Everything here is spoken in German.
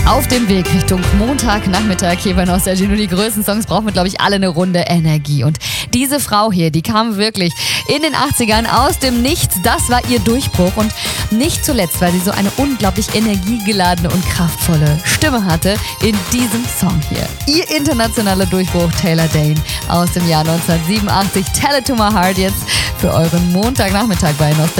Auf dem Weg Richtung Montagnachmittag hier bei Nostalgie. Nur die größten Songs brauchen wir, glaube ich, alle eine Runde Energie. Und diese Frau hier, die kam wirklich in den 80ern aus dem Nichts. Das war ihr Durchbruch. Und nicht zuletzt, weil sie so eine unglaublich energiegeladene und kraftvolle Stimme hatte in diesem Song hier. Ihr internationaler Durchbruch, Taylor Dayne aus dem Jahr 1987. Tell It To My Heart jetzt für euren Montagnachmittag bei Nostalgie.